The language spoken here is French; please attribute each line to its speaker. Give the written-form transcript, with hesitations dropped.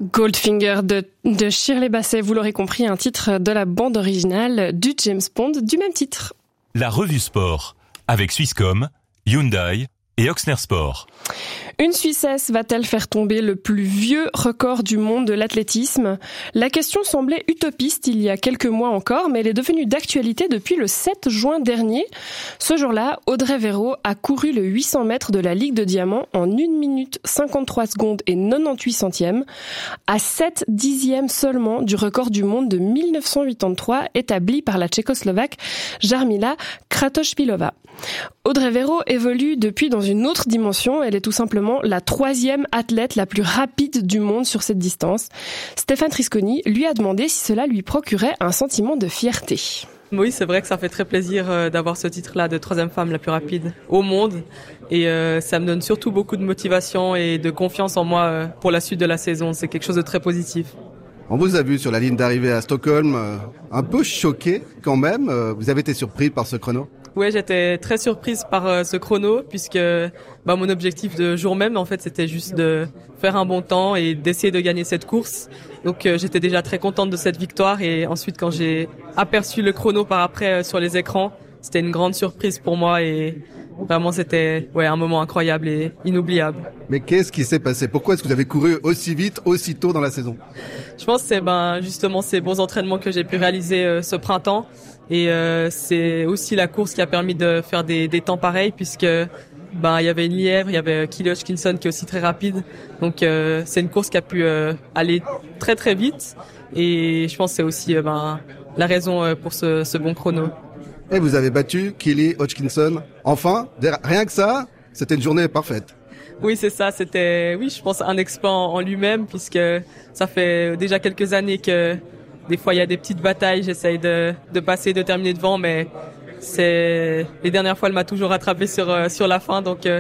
Speaker 1: Goldfinger de Shirley Bassey, vous l'aurez compris, un titre de la bande originale du James Bond du même titre.
Speaker 2: La revue sport, avec Swisscom, Hyundai et Oxner Sport.
Speaker 1: Une Suissesse va-t-elle faire tomber le plus vieux record du monde de l'athlétisme ? La question semblait utopiste il y a quelques mois encore, mais elle est devenue d'actualité depuis le 7 juin dernier. Ce jour-là, Audrey Verreau a couru le 800 mètres de la Ligue de Diamant en 1 minute 53 secondes et 98 centièmes, à 7 dixièmes seulement du record du monde de 1983 établi par la Tchécoslovaque Jarmila Kratochvílová. Audrey Verreau évolue depuis dans une autre dimension. Elle est tout simplement la 3e athlète la plus rapide du monde sur cette distance. Stéphane Trisconi lui a demandé si cela lui procurait un sentiment de fierté.
Speaker 3: Oui, c'est vrai que ça fait très plaisir d'avoir ce titre-là de 3e femme la plus rapide au monde. Et ça me donne surtout beaucoup de motivation et de confiance en moi pour la suite de la saison. C'est quelque chose de très positif.
Speaker 4: On vous a vu sur la ligne d'arrivée à Stockholm, un peu choqué quand même. Vous avez été surpris par ce chrono ?
Speaker 3: Ouais, j'étais très surprise par ce chrono puisque mon objectif de jour même en fait c'était juste de faire un bon temps et d'essayer de gagner cette course. Donc j'étais déjà très contente de cette victoire et ensuite quand j'ai aperçu le chrono par après sur les écrans, c'était une grande surprise pour moi et vraiment c'était un moment incroyable et inoubliable.
Speaker 4: Mais qu'est-ce qui s'est passé ? Pourquoi est-ce que vous avez couru aussi vite, aussi tôt dans la saison ?
Speaker 3: Je pense que c'est justement ces bons entraînements que j'ai pu réaliser ce printemps. Et c'est aussi la course qui a permis de faire des temps pareils puisque il y avait une lièvre, il y avait Kelly Hodgkinson qui est aussi très rapide. Donc c'est une course qui a pu aller très très vite et je pense que c'est aussi la raison pour ce bon chrono.
Speaker 4: Et vous avez battu Kelly Hodgkinson. Enfin, rien que ça, c'était une journée parfaite.
Speaker 3: Oui, c'est ça, c'était je pense un exploit en lui-même puisque ça fait déjà quelques années que des fois, il y a des petites batailles, j'essaye de passer, de terminer devant, mais les dernières fois, elle m'a toujours rattrapé sur la fin, donc